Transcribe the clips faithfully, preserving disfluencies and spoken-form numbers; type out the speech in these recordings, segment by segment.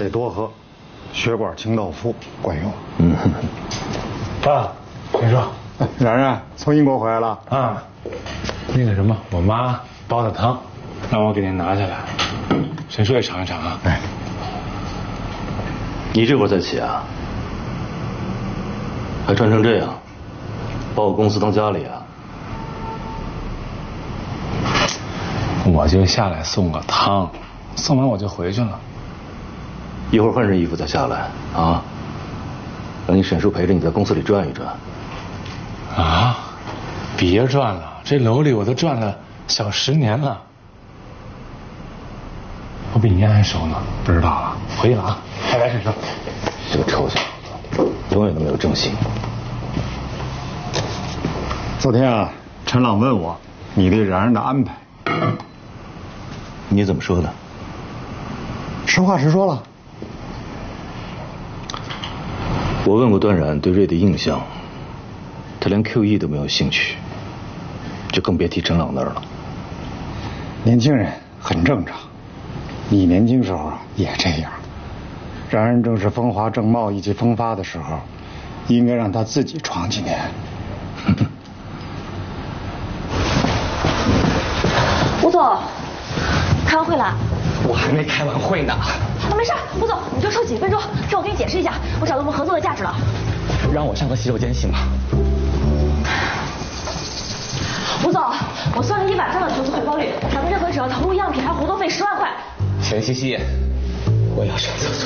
得多喝，血管清道夫管用。 嗯。爸，你说， 然然从英国回来了啊？那个什么，我妈煲的汤，让我给您拿下来，沈叔也尝一尝啊。 哎， 你这会儿再起啊？还穿成这样，把我公司当家里啊？ 我就下来送个汤，送完我就回去了。 一会儿换身衣服再下来啊，让你沈叔陪着你在公司里转一转。 啊，别转了，这楼里我都转了小十年了，我比您还熟呢。不知道了，回去了啊，拜拜，沈叔。 这个臭小子，永远都没有正形。 昨天啊，陈朗问我你对然然的安排， 你怎么说的？ 实话实说了。 我问过段冉对瑞的印象，他连 Q E 都没有兴趣，就更别提陈朗那儿了。 年轻人很正常，你年轻时候啊也这样。然然正是风华正茂、意气风发的时候，应该让他自己闯几年。 吴总，开完会了？ 我还没开完会呢。 啊，没事，吴总，你就抽几分钟，让我给你解释一下，我找到我们合作的价值了。 让我上个洗手间行吗？ 吴总，我算了一晚上的投资回报率，咱们任何只要投入样品还有活动费十万块。 钱西西，我要上厕所。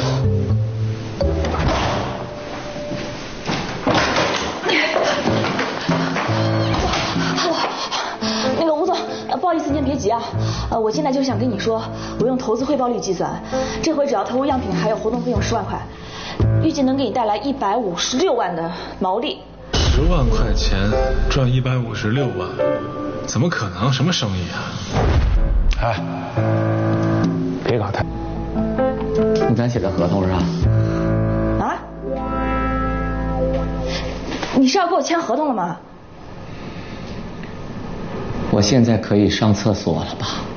那个吴总，呃，不好意思，您别急啊，呃，我现在就想跟你说，我用投资回报率计算，这回只要投入样品还有活动费用十万块，预计能给你带来一百五十六万的毛利。 十万块钱赚一百五十六万，怎么可能？什么生意啊？ 哎，别搞太…… 你敢写在合同上？ 啊？你是要给我签合同了吗？ 我现在可以上厕所了吧？